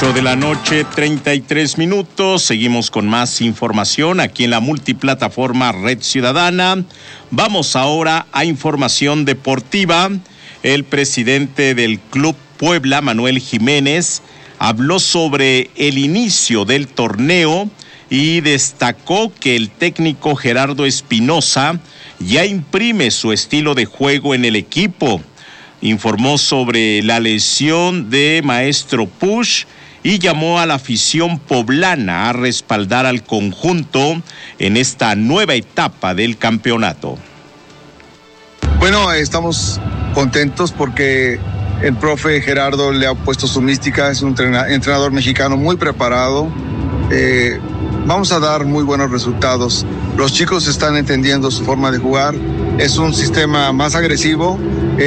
8 de la noche, 33 minutos. Seguimos con más información aquí en la multiplataforma Red Ciudadana. Vamos ahora a información deportiva. El presidente del Club Puebla, Manuel Jiménez, habló sobre el inicio del torneo y destacó que el técnico Gerardo Espinosa ya imprime su estilo de juego en el equipo. Informó sobre la lesión de Maestro Push y llamó a la afición poblana a respaldar al conjunto en esta nueva etapa del campeonato. Bueno, estamos contentos porque el profe Gerardo le ha puesto su mística, es un entrenador mexicano muy preparado. Vamos a dar muy buenos resultados. Los chicos están entendiendo su forma de jugar. Es un sistema más agresivo.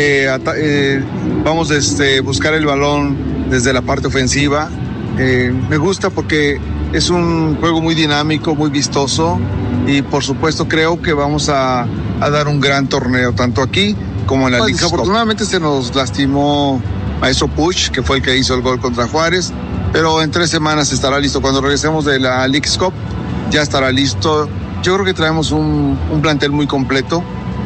Vamos a buscar el balón desde la parte ofensiva. Me gusta porque es un juego muy dinámico, muy vistoso y por supuesto creo que vamos a dar un gran torneo, tanto aquí como en la Liga. Afortunadamente se nos lastimó Maestro Puch, que fue el que hizo el gol contra Juárez, pero en 3 semanas estará listo. Cuando regresemos de la Leagues Cup ya estará listo. Yo creo que traemos un plantel muy completo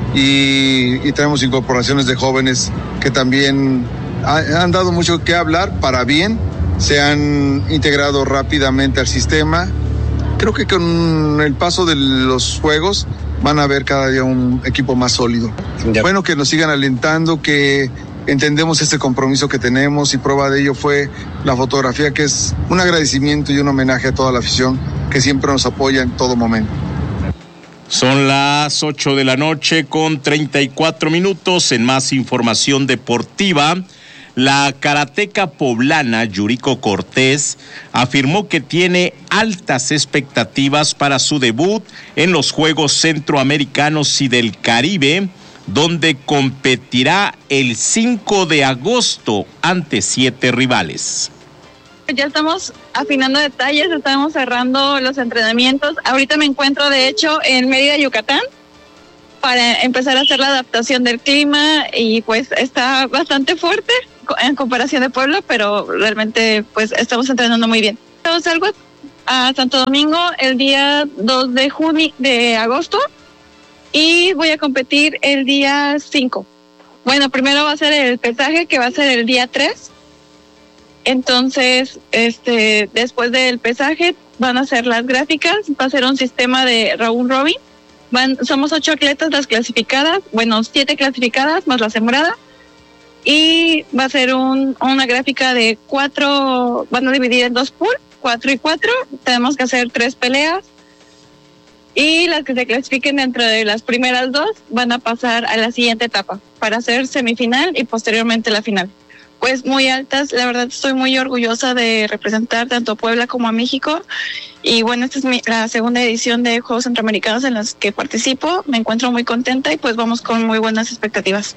y traemos incorporaciones de jóvenes que también han dado mucho que hablar para bien, se han integrado rápidamente al sistema. Creo que con el paso de los juegos van a ver cada día un equipo más sólido. Bueno, que nos sigan alentando, que entendemos este compromiso que tenemos y prueba de ello fue la fotografía, que es un agradecimiento y un homenaje a toda la afición que siempre nos apoya en todo momento. Son las 8 de la noche con 34 minutos. En más información deportiva, la karateca poblana Yuriko Cortés afirmó que tiene altas expectativas para su debut en los Juegos Centroamericanos y del Caribe, donde competirá el 5 de agosto ante 7 rivales. Ya estamos afinando detalles, estamos cerrando los entrenamientos. Ahorita me encuentro, de hecho, en Mérida, Yucatán, para empezar a hacer la adaptación del clima y pues está bastante fuerte en comparación de Puebla, pero realmente pues estamos entrenando muy bien. Yo salgo a Santo Domingo el día 2 de agosto y voy a competir el día 5. Bueno, primero va a ser el pesaje, que va a ser el día 3. Entonces, después del pesaje van a ser las gráficas, va a ser un sistema de round robin. Somos 8 atletas las clasificadas, 7 clasificadas más la sembrada. Y va a ser una gráfica de 4, van a dividir en 2 pools, 4 y 4. Tenemos que hacer 3 peleas. Y las que se clasifiquen dentro de las primeras 2 van a pasar a la siguiente etapa para hacer semifinal y posteriormente la final. Pues muy altas, la verdad estoy muy orgullosa de representar tanto a Puebla como a México. Y bueno, esta es la segunda edición de Juegos Centroamericanos en las que participo. Me encuentro muy contenta y pues vamos con muy buenas expectativas.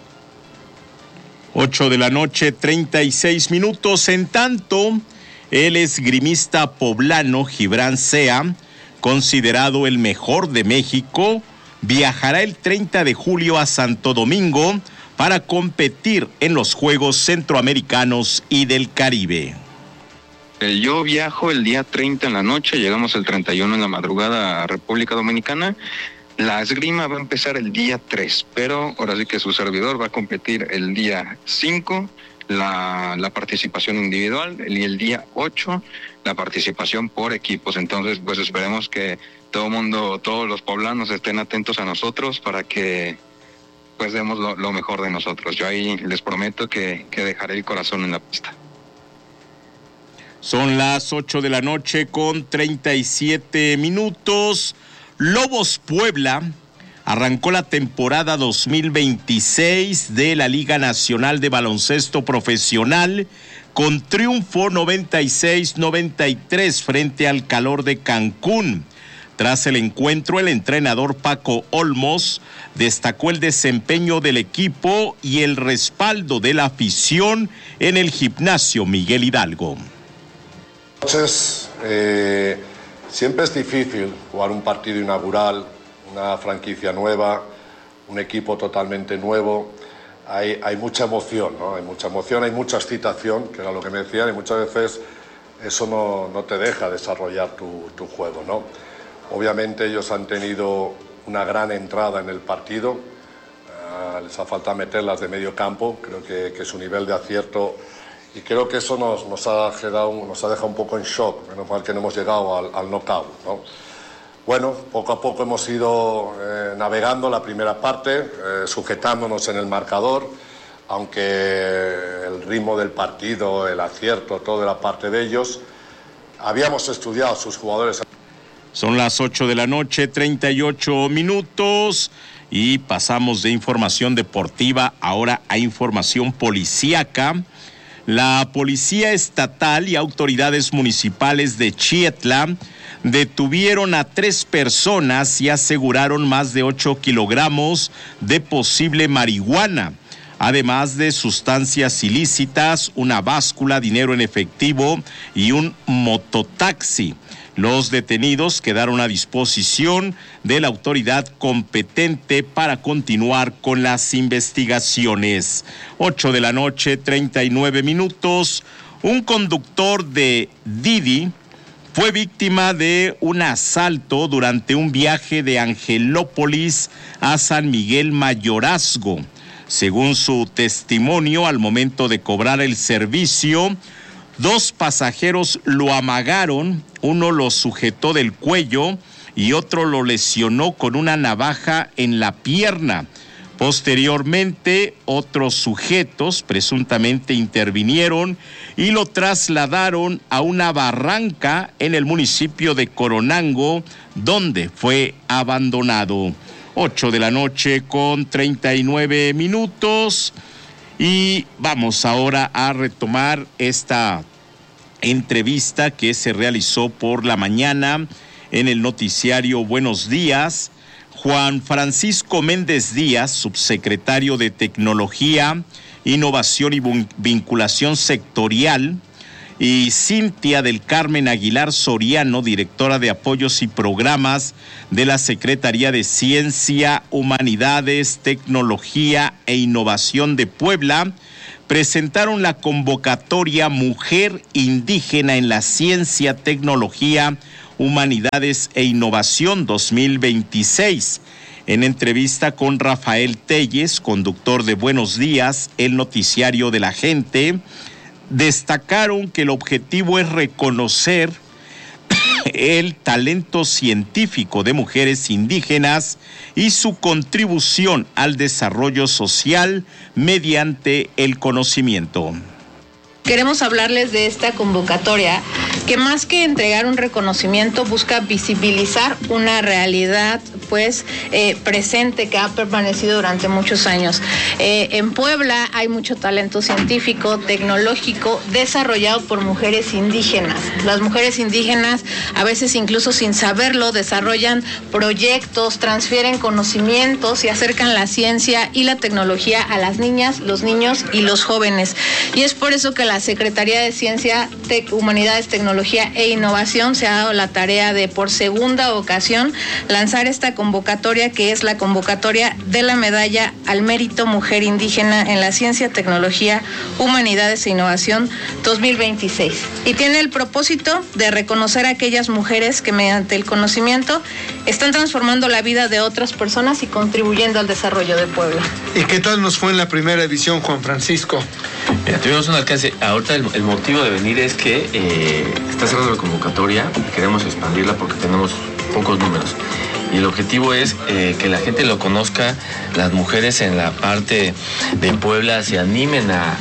8 de la noche, 36 minutos. En tanto, el esgrimista poblano Gibran Sea, considerado el mejor de México, viajará el 30 de julio a Santo Domingo para competir en los Juegos Centroamericanos y del Caribe. Yo viajo el día 30 en la noche, llegamos el 31 en la madrugada a República Dominicana. La esgrima va a empezar el día 3, pero ahora sí que su servidor va a competir el día 5, la participación individual, y el día 8, la participación por equipos. Entonces, pues esperemos que todos los poblanos estén atentos a nosotros para que pues demos lo mejor de nosotros. Yo ahí les prometo que dejaré el corazón en la pista. Son las 8 de la noche con 37 minutos. Lobos Puebla arrancó la temporada 2026 de la Liga Nacional de Baloncesto Profesional con triunfo 96-93 frente al Calor de Cancún. Tras el encuentro, el entrenador Paco Olmos destacó el desempeño del equipo y el respaldo de la afición en el gimnasio Miguel Hidalgo. Entonces, siempre es difícil jugar un partido inaugural, una franquicia nueva, un equipo totalmente nuevo. Hay mucha emoción, ¿no? Hay mucha emoción, hay mucha excitación, que era lo que me decían, y muchas veces eso no te deja desarrollar tu juego, ¿no? Obviamente ellos han tenido una gran entrada en el partido, les ha faltado meterlas de medio campo, creo que su nivel de acierto, y creo que eso nos ha dejado un poco en shock, menos mal que no hemos llegado al knockout, ¿no? Bueno, poco a poco hemos ido navegando la primera parte, sujetándonos en el marcador, aunque el ritmo del partido, el acierto, todo era parte de ellos. Habíamos estudiado a sus jugadores. Son las 8 de la noche, 38 minutos, y pasamos de información deportiva ahora a información policíaca. La Policía Estatal y autoridades municipales de Chietla detuvieron a 3 personas y aseguraron más de 8 kilogramos de posible marihuana, además de sustancias ilícitas, una báscula, dinero en efectivo y un mototaxi. Los detenidos quedaron a disposición de la autoridad competente para continuar con las investigaciones. 8 de la noche, 39 minutos. Un conductor de Didi fue víctima de un asalto durante un viaje de Angelópolis a San Miguel Mayorazgo. Según su testimonio, al momento de cobrar el servicio, 2 pasajeros lo amagaron, uno lo sujetó del cuello y otro lo lesionó con una navaja en la pierna. Posteriormente, otros sujetos presuntamente intervinieron y lo trasladaron a una barranca en el municipio de Coronango, donde fue abandonado. 8 de la noche con 39 minutos. Y vamos ahora a retomar esta entrevista que se realizó por la mañana en el noticiario Buenos Días. Juan Francisco Méndez Díaz, subsecretario de Tecnología, Innovación y Vinculación Sectorial, y Cintia del Carmen Aguilar Soriano, directora de Apoyos y Programas de la Secretaría de Ciencia, Humanidades, Tecnología e Innovación de Puebla, presentaron la convocatoria Mujer Indígena en la Ciencia, Tecnología, Humanidades e Innovación 2026. En entrevista con Rafael Telles, conductor de Buenos Días, el noticiario de la gente, destacaron que el objetivo es reconocer el talento científico de mujeres indígenas y su contribución al desarrollo social mediante el conocimiento. Queremos hablarles de esta convocatoria que más que entregar un reconocimiento busca visibilizar una realidad presente que ha permanecido durante muchos años. En Puebla hay mucho talento científico, tecnológico, desarrollado por mujeres indígenas. Las mujeres indígenas, a veces incluso sin saberlo, desarrollan proyectos, transfieren conocimientos y acercan la ciencia y la tecnología a las niñas, los niños y los jóvenes. Y es por eso que la Secretaría de Ciencia, Humanidades, Tecnología e Innovación se ha dado la tarea de, por segunda ocasión, lanzar esta convocatoria, que es la convocatoria de la Medalla al Mérito Mujer Indígena en la Ciencia, Tecnología, Humanidades e Innovación 2026. Y tiene el propósito de reconocer a aquellas mujeres que mediante el conocimiento están transformando la vida de otras personas y contribuyendo al desarrollo de Puebla. ¿Y qué tal nos fue en la primera edición, Juan Francisco? Mira, tuvimos un alcance. Ahorita el motivo de venir es que está cerrando la convocatoria y queremos expandirla porque tenemos pocos números. Y el objetivo es que la gente lo conozca, las mujeres en la parte de Puebla se animen a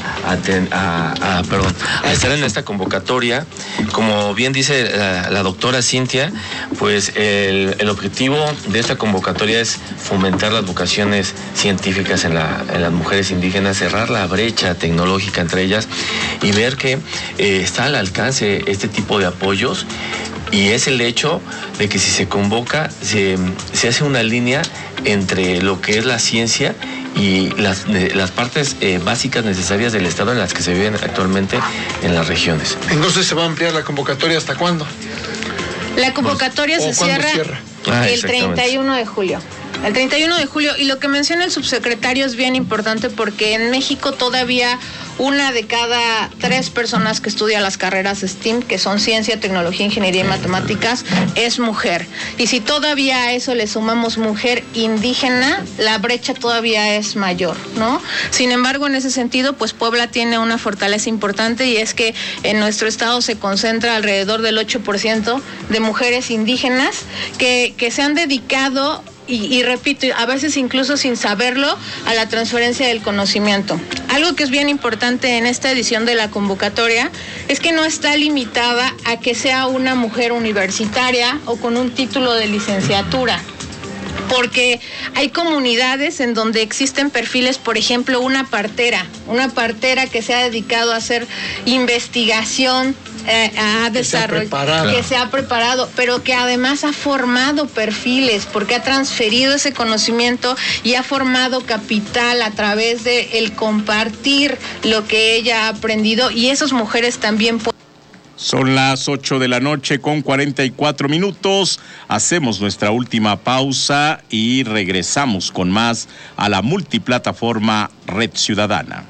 estar en esta convocatoria. Como bien dice la doctora Cintia, pues el objetivo de esta convocatoria es fomentar las vocaciones científicas en las mujeres indígenas, cerrar la brecha tecnológica entre ellas y ver que está al alcance este tipo de apoyos. Y es el hecho de que si se convoca, se hace una línea entre lo que es la ciencia y las partes básicas necesarias del Estado en las que se viven actualmente en las regiones. Entonces, ¿se va a ampliar la convocatoria hasta cuándo? La convocatoria se cierra el 31 de julio. El 31 de julio, y lo que menciona el subsecretario es bien importante porque en México todavía 1 de cada 3 personas que estudia las carreras STEAM, que son ciencia, tecnología, ingeniería y matemáticas, es mujer. Y si todavía a eso le sumamos mujer indígena, la brecha todavía es mayor, ¿no? Sin embargo, en ese sentido, pues Puebla tiene una fortaleza importante, y es que en nuestro estado se concentra alrededor del 8% de mujeres indígenas que se han dedicado, y repito, a veces incluso sin saberlo, a la transferencia del conocimiento. Algo que es bien importante en esta edición de la convocatoria es que no está limitada a que sea una mujer universitaria o con un título de licenciatura, porque hay comunidades en donde existen perfiles, por ejemplo, una partera que se ha dedicado a hacer investigación, a desarrollo, que se ha preparado, pero que además ha formado perfiles, porque ha transferido ese conocimiento y ha formado capital a través de el compartir lo que ella ha aprendido, y esas mujeres también pueden. Son las 8:44 p.m. Hacemos nuestra última pausa y regresamos con más a la multiplataforma Red Ciudadana.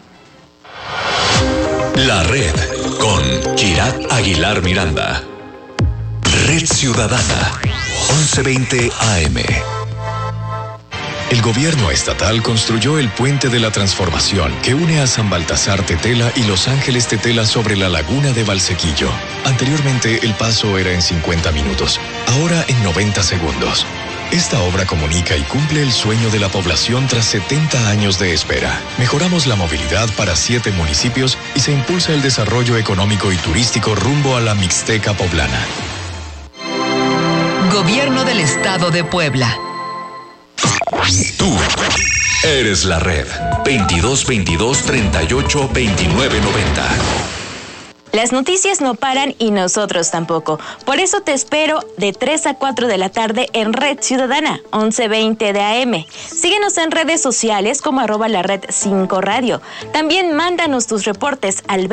La Red con Kirat Aguilar Miranda. Red Ciudadana, 11:20 AM. El gobierno estatal construyó el Puente de la Transformación que une a San Baltasar Tetela y Los Ángeles Tetela sobre la laguna de Valsequillo. Anteriormente el paso era en 50 minutos, ahora en 90 segundos. Esta obra comunica y cumple el sueño de la población tras 70 años de espera. Mejoramos la movilidad para 7 municipios y se impulsa el desarrollo económico y turístico rumbo a la Mixteca poblana. Gobierno del Estado de Puebla. Tú eres la red. 2222-382990. Las noticias no paran y nosotros tampoco. Por eso te espero de 3 a 4 de la tarde en Red Ciudadana, 11:20 de AM. Síguenos en redes sociales como @lared5 radio. También mándanos tus reportes al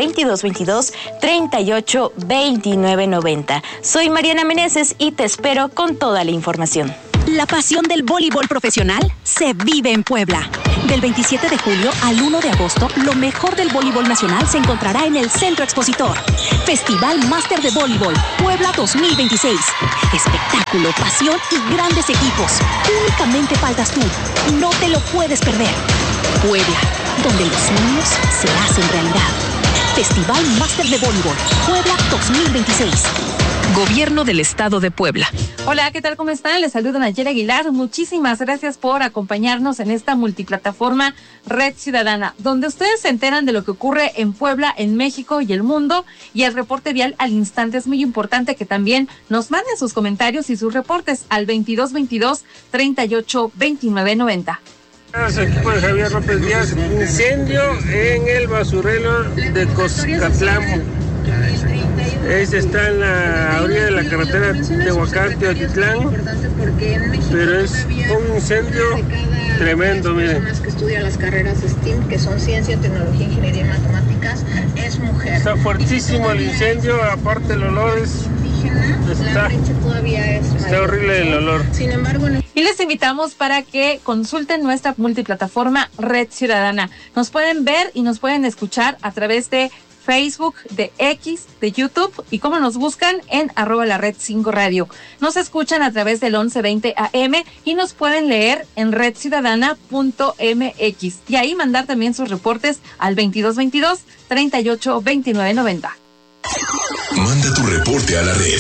2222-382990. Soy Mariana Meneses y te espero con toda la información. La pasión del voleibol profesional se vive en Puebla. Del 27 de julio al 1 de agosto, lo mejor del voleibol nacional se encontrará en el Centro Expositor. Festival Máster de Voleibol Puebla 2026. Espectáculo, pasión y grandes equipos. Únicamente faltas tú. No te lo puedes perder. Puebla, donde los sueños se hacen realidad. Festival Máster de Voleibol Puebla 2026. Gobierno del Estado de Puebla. Hola, ¿qué tal? ¿Cómo están? Les saluda Nayera Aguilar. Muchísimas gracias por acompañarnos en esta multiplataforma Red Ciudadana, donde ustedes se enteran de lo que ocurre en Puebla, en México y el mundo, y el reporte vial al instante. Es muy importante que también nos manden sus comentarios y sus reportes al 2222-382990. Equipo de Javier López Díaz, incendio en el basurero de Coscatlán. Ese está en la orilla de la carretera Tehuacán-Teotitlán, pero es un incendio tremendo, miren. Que estudia las carreras STEAM, que son ciencia, tecnología, ingeniería y matemáticas, es mujer. Está fuertísimo el incendio, aparte el olor está horrible el olor. Sin embargo, y les invitamos para que consulten nuestra multiplataforma Red Ciudadana. Nos pueden ver y nos pueden escuchar a través de Facebook, de X, de YouTube, y cómo nos buscan en @lared5 radio. Nos escuchan a través del 11:20 AM y nos pueden leer en redciudadana.mx, y ahí mandar también sus reportes al 2222-382990. Manda tu reporte a la red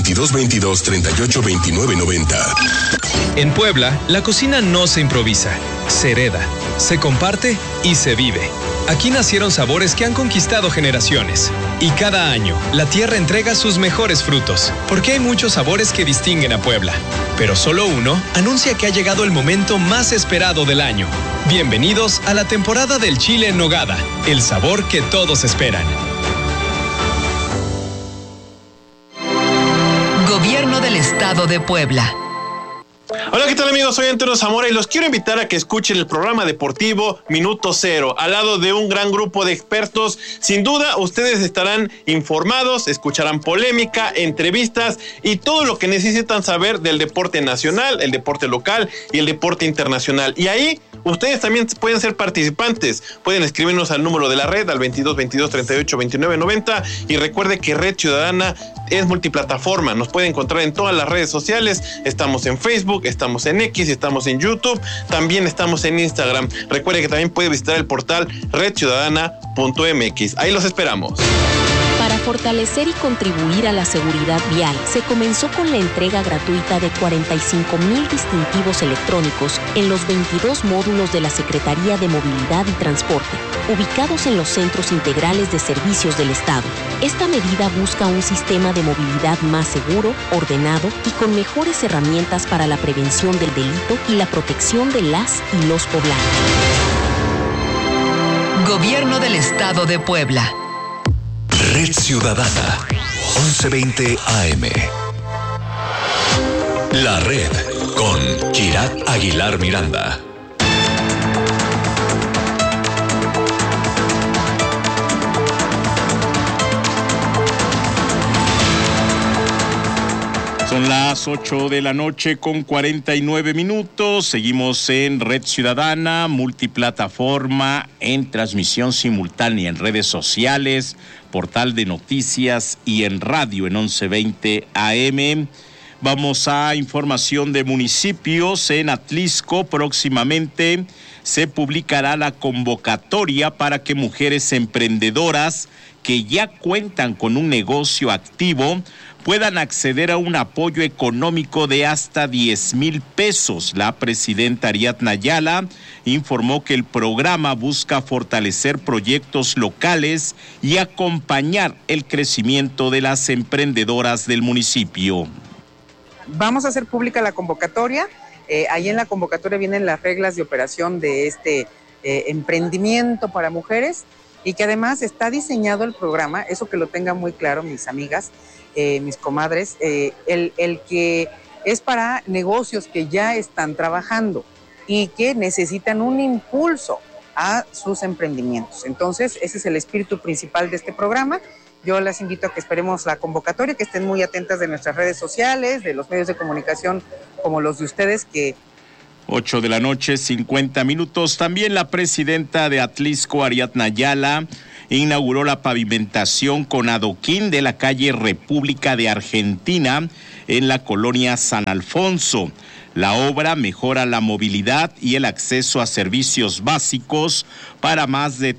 2222-382990. En Puebla, la cocina no se improvisa, se hereda, se comparte y se vive. Aquí nacieron sabores que han conquistado generaciones. Y cada año, la tierra entrega sus mejores frutos, porque hay muchos sabores que distinguen a Puebla. Pero solo uno anuncia que ha llegado el momento más esperado del año. Bienvenidos a la temporada del chile en nogada, el sabor que todos esperan. Gobierno del Estado de Puebla. Hola, ¿qué tal amigos? Soy Antonio Zamora y los quiero invitar a que escuchen el programa deportivo Minuto Cero, al lado de un gran grupo de expertos. Sin duda, ustedes estarán informados, escucharán polémica, entrevistas y todo lo que necesitan saber del deporte nacional, el deporte local y el deporte internacional. Y ahí ustedes también pueden ser participantes. Pueden escribirnos al número de la red, al 22 22 38 29 90. Y recuerde que Red Ciudadana es multiplataforma. Nos puede encontrar en todas las redes sociales. Estamos en Facebook, estamos en X, estamos en YouTube. También estamos en Instagram. Recuerde que también puede visitar el portal redciudadana.mx. Ahí los esperamos. Para fortalecer y contribuir a la seguridad vial, se comenzó con la entrega gratuita de 45,000 distintivos electrónicos en los 22 módulos de la Secretaría de Movilidad y Transporte, ubicados en los centros integrales de servicios del Estado. Esta medida busca un sistema de movilidad más seguro, ordenado y con mejores herramientas para la prevención del delito y la protección de las y los poblanos. Gobierno del Estado de Puebla. Red Ciudadana, 1120 AM. La Red, con Kirat Aguilar Miranda. Son las 8 de la noche con 49 minutos. Seguimos en Red Ciudadana, multiplataforma, en transmisión simultánea en redes sociales, portal de noticias y en radio en 1120 AM. Vamos a información de municipios. En Atlisco próximamente se publicará la convocatoria para que mujeres emprendedoras que ya cuentan con un negocio activo puedan acceder a un apoyo económico de hasta 10,000 pesos. La presidenta Ariadna Ayala informó que el programa busca fortalecer proyectos locales y acompañar el crecimiento de las emprendedoras del municipio. Vamos a hacer pública la convocatoria. Ahí en la convocatoria vienen las reglas de operación de este emprendimiento para mujeres y que además está diseñado el programa, eso que lo tengan muy claro mis amigas, mis comadres, el que es para negocios que ya están trabajando y que necesitan un impulso a sus emprendimientos. Entonces, ese es el espíritu principal de este programa. Yo las invito a que esperemos la convocatoria, que estén muy atentas de nuestras redes sociales, de los medios de comunicación como los de ustedes que... 8 de la noche, 50 minutos. También la presidenta de Atlisco, Ariadna Ayala, inauguró la pavimentación con adoquín de la calle República de Argentina en la colonia San Alfonso. La obra mejora la movilidad y el acceso a servicios básicos para más de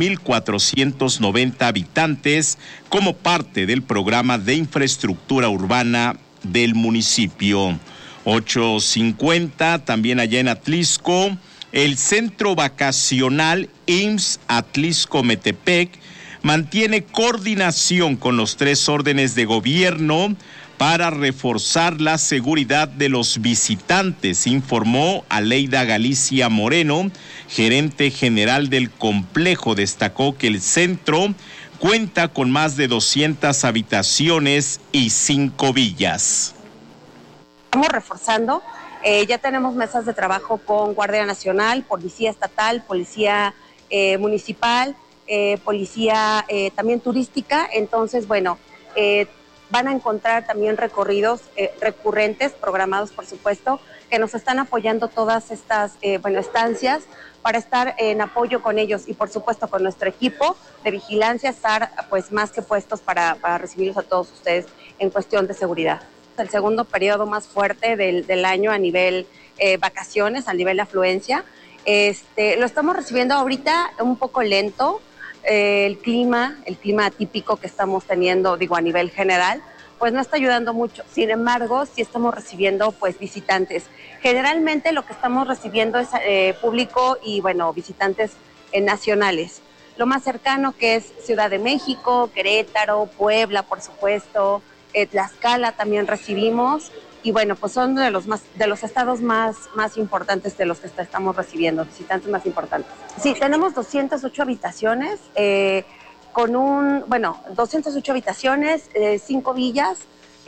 3,490 habitantes como parte del programa de infraestructura urbana del municipio. 8:50, también allá en Atlisco, el centro vacacional IMSS Atlisco Metepec mantiene coordinación con los 3 órdenes de gobierno para reforzar la seguridad de los visitantes, informó Aleida Galicia Moreno, gerente general del complejo. Destacó que el centro cuenta con más de 200 habitaciones y 5 villas. Estamos reforzando, ya tenemos mesas de trabajo con Guardia Nacional, Policía Estatal, Policía Municipal, Policía también turística. Entonces, bueno, van a encontrar también recorridos recurrentes, programados por supuesto, que nos están apoyando todas estas estancias para estar en apoyo con ellos y por supuesto con nuestro equipo de vigilancia, estar pues más que puestos para recibirlos a todos ustedes en cuestión de seguridad. El segundo periodo más fuerte del año a nivel vacaciones, a nivel de afluencia. Lo estamos recibiendo ahorita un poco lento. El clima atípico que estamos teniendo, a nivel general, pues no está ayudando mucho. Sin embargo, sí estamos recibiendo pues visitantes. Generalmente lo que estamos recibiendo es público y visitantes nacionales. Lo más cercano que es Ciudad de México, Querétaro, Puebla, por supuesto, Tlaxcala también recibimos. Y pues son de los estados más importantes de los que estamos recibiendo, visitantes más importantes. Sí, tenemos 208 habitaciones, 208 habitaciones, 5 villas,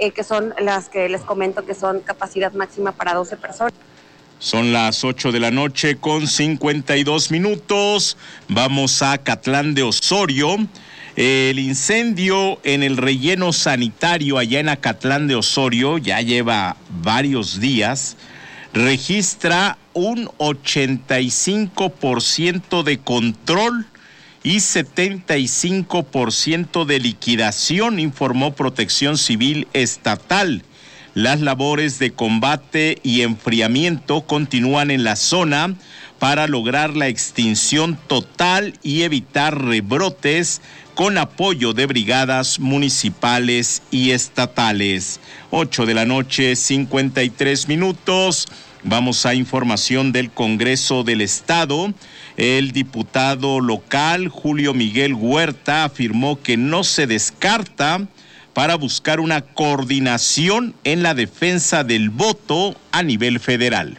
que son las que les comento que son capacidad máxima para 12 personas. Son las 8 de la noche con 52 minutos. Vamos a Acatlán de Osorio. El incendio en el relleno sanitario allá en Acatlán de Osorio ya lleva varios días. Registra un 85% de control y 75% de liquidación, informó Protección Civil Estatal. Las labores de combate y enfriamiento continúan en la zona para lograr la extinción total y evitar rebrotes con apoyo de brigadas municipales y estatales. 8 de la noche, 53 minutos. Vamos a información del Congreso del Estado. El diputado local Julio Miguel Huerta afirmó que no se descarta para buscar una coordinación en la defensa del voto a nivel federal.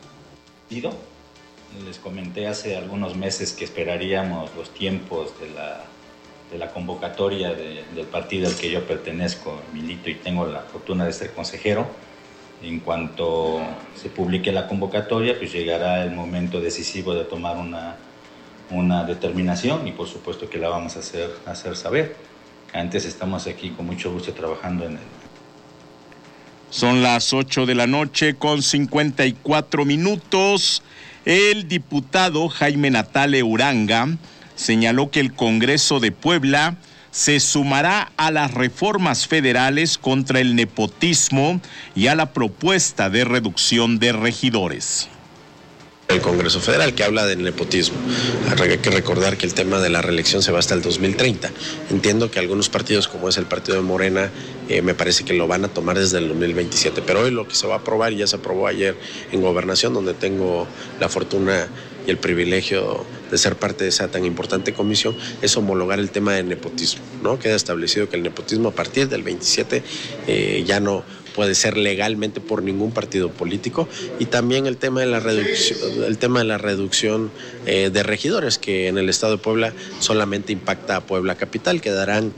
Les comenté hace algunos meses que esperaríamos los tiempos de la convocatoria del partido al que yo pertenezco, milito y tengo la fortuna de ser consejero. En cuanto se publique la convocatoria, pues llegará el momento decisivo de tomar una determinación y por supuesto que la vamos a hacer saber. Antes estamos aquí con mucho gusto trabajando en él. Son las 8 de la noche con 54 minutos. El diputado Jaime Natale Uranga señaló que el Congreso de Puebla se sumará a las reformas federales contra el nepotismo y a la propuesta de reducción de regidores. El Congreso Federal, que habla del nepotismo. Hay que recordar que el tema de la reelección se va hasta el 2030. Entiendo que algunos partidos, como es el partido de Morena, me parece que lo van a tomar desde el 2027. Pero hoy lo que se va a aprobar, y ya se aprobó ayer en Gobernación, donde tengo la fortuna y el privilegio de ser parte de esa tan importante comisión, es homologar el tema del nepotismo, ¿no? Queda establecido que el nepotismo a partir del 27 ya no puede ser legalmente por ningún partido político, y también el tema de la reducción de regidores, que en el estado de Puebla solamente impacta a Puebla capital. Quedarán.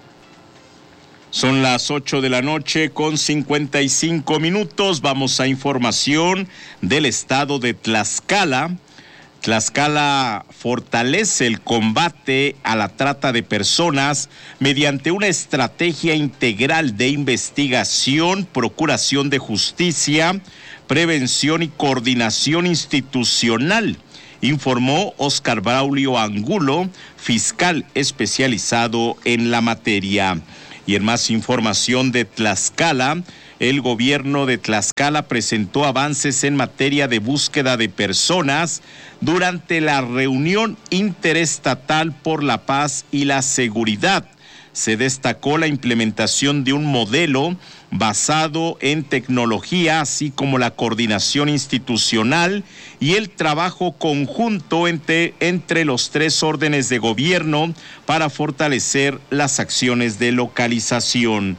Son las 8 de la noche con 55 minutos. Vamos a información del estado de Tlaxcala. Tlaxcala fortalece el combate a la trata de personas mediante una estrategia integral de investigación, procuración de justicia, prevención y coordinación institucional, informó Óscar Braulio Angulo, fiscal especializado en la materia. Y en más información de Tlaxcala, el gobierno de Tlaxcala presentó avances en materia de búsqueda de personas durante la reunión interestatal por la paz y la seguridad. Se destacó la implementación de un modelo basado en tecnología, así como la coordinación institucional y el trabajo conjunto entre los tres órdenes de gobierno para fortalecer las acciones de localización.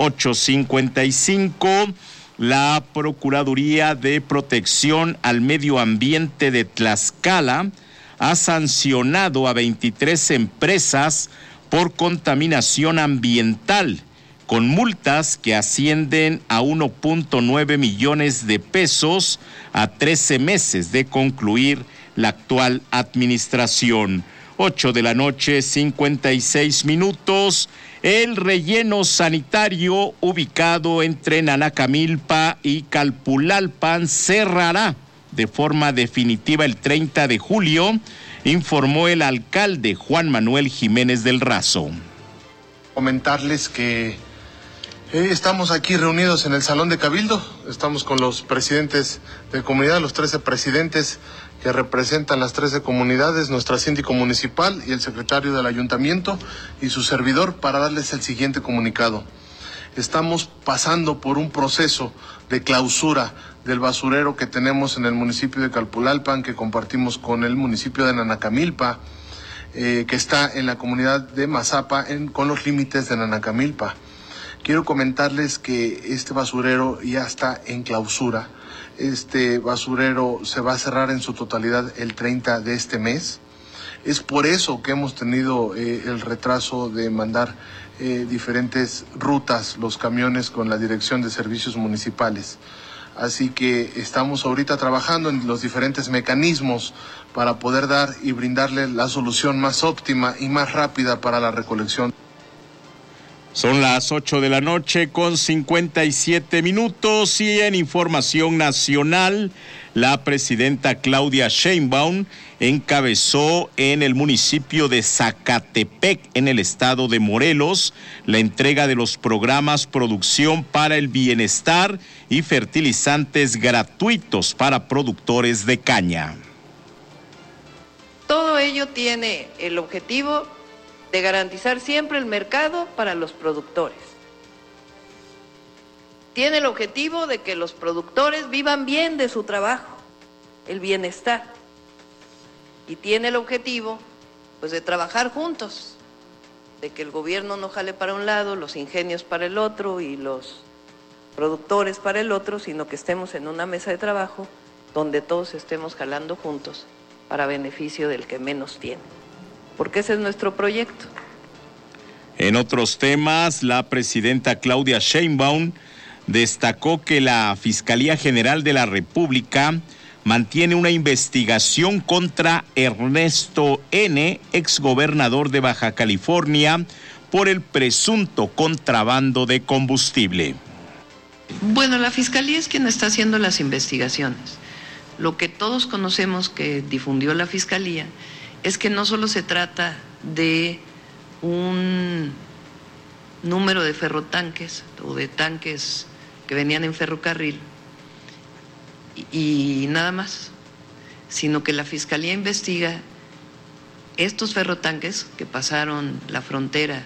8:55, la Procuraduría de Protección al Medio Ambiente de Tlaxcala ha sancionado a 23 empresas por contaminación ambiental, con multas que ascienden a 1.9 millones de pesos a 13 meses de concluir la actual administración. 8 de la noche, 56 minutos. El relleno sanitario ubicado entre Nanacamilpa y Calpulalpan cerrará de forma definitiva el 30 de julio, informó el alcalde Juan Manuel Jiménez del Razo. Comentarles que estamos aquí reunidos en el Salón de Cabildo, estamos con los presidentes de comunidad, los 13 presidentes que representan las 13 comunidades, nuestra síndico municipal y el secretario del ayuntamiento y su servidor, para darles el siguiente comunicado. Estamos pasando por un proceso de clausura del basurero que tenemos en el municipio de Calpulalpan, que compartimos con el municipio de Nanacamilpa, que está en la comunidad de Mazapa, con los límites de Nanacamilpa. Quiero comentarles que este basurero ya está en clausura. Este basurero se va a cerrar en su totalidad el 30 de este mes. Es por eso que hemos tenido el retraso de mandar diferentes rutas los camiones con la Dirección de Servicios Municipales. Así que estamos ahorita trabajando en los diferentes mecanismos para poder dar y brindarle la solución más óptima y más rápida para la recolección. Son las 8 de la noche con 57 minutos y en información nacional, la presidenta Claudia Sheinbaum encabezó en el municipio de Zacatepec, en el estado de Morelos, la entrega de los programas Producción para el Bienestar y fertilizantes gratuitos para productores de caña. Todo ello tiene el objetivo de garantizar siempre el mercado para los productores. Tiene el objetivo de que los productores vivan bien de su trabajo, el bienestar. Y tiene el objetivo, pues, de trabajar juntos, de que el gobierno no jale para un lado, los ingenios para el otro y los productores para el otro, sino que estemos en una mesa de trabajo donde todos estemos jalando juntos para beneficio del que menos tiene. Porque ese es nuestro proyecto. En otros temas, la presidenta Claudia Sheinbaum destacó que la Fiscalía General de la República mantiene una investigación contra Ernesto N., exgobernador de Baja California, por el presunto contrabando de combustible. Bueno, la Fiscalía es quien está haciendo las investigaciones. Lo que todos conocemos que difundió la Fiscalía es que no solo se trata de un número de ferrotanques o de tanques que venían en ferrocarril y nada más, sino que la Fiscalía investiga estos ferrotanques que pasaron la frontera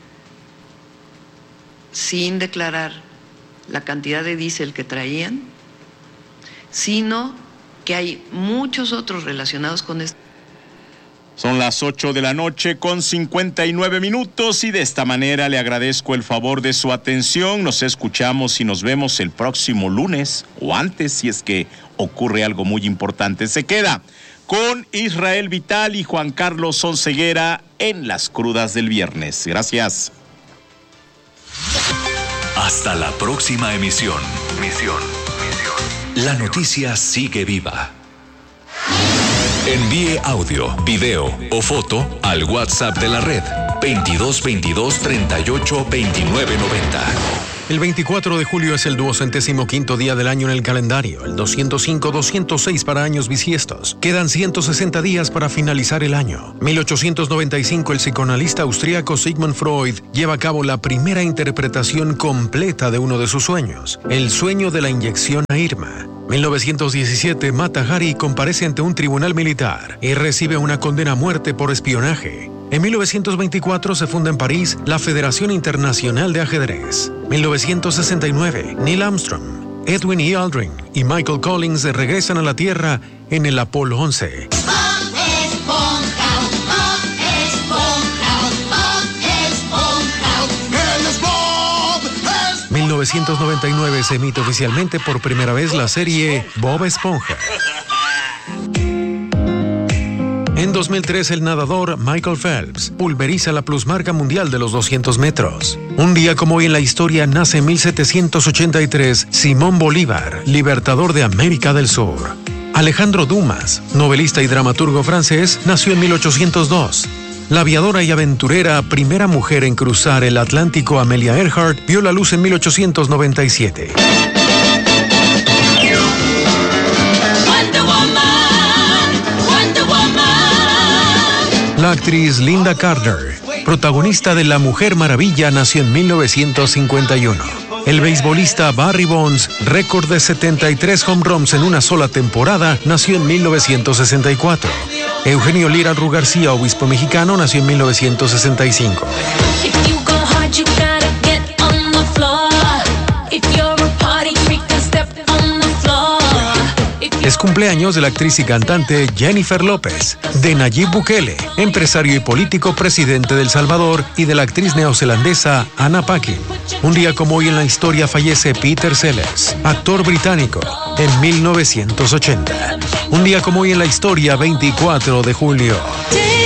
sin declarar la cantidad de diésel que traían, sino que hay muchos otros relacionados con esto. Son las 8 de la noche con 59 minutos y de esta manera le agradezco el favor de su atención. Nos escuchamos y nos vemos el próximo lunes o antes si es que ocurre algo muy importante. Se queda con Israel Vital y Juan Carlos Onceguera en Las Crudas del Viernes. Gracias. Hasta la próxima emisión. La noticia sigue viva. Envíe audio, video o foto al WhatsApp de la red 2222 38 29 90. El 24 de julio es el 205º día del año en el calendario, el 205-206 para años bisiestos. Quedan 160 días para finalizar el año. 1895, el psicoanalista austríaco Sigmund Freud lleva a cabo la primera interpretación completa de uno de sus sueños, el sueño de la inyección a Irma. 1917, Mata Hari comparece ante un tribunal militar y recibe una condena a muerte por espionaje. En 1924 se funda en París la Federación Internacional de Ajedrez. 1969, Neil Armstrong, Edwin E. Aldrin y Michael Collins regresan a la Tierra en el Apolo 11. 1999 se emite oficialmente por primera vez la serie Bob Esponja. En 2003, el nadador Michael Phelps pulveriza la plusmarca mundial de los 200 metros. Un día como hoy en la historia nace en 1783 Simón Bolívar, libertador de América del Sur. Alejandro Dumas, novelista y dramaturgo francés, nació en 1802. La aviadora y aventurera primera mujer en cruzar el Atlántico, Amelia Earhart, vio la luz en 1897. La actriz Linda Carter, protagonista de La Mujer Maravilla, nació en 1951. El beisbolista Barry Bonds, récord de 73 home runs en una sola temporada, nació en 1964. Eugenio Lira Ru García, obispo mexicano, nació en 1965. Es cumpleaños de la actriz y cantante Jennifer López, de Nayib Bukele, empresario y político presidente de El Salvador, y de la actriz neozelandesa Anna Paquin. Un día como hoy en la historia fallece Peter Sellers, actor británico, en 1980. Un día como hoy en la historia, 24 de julio.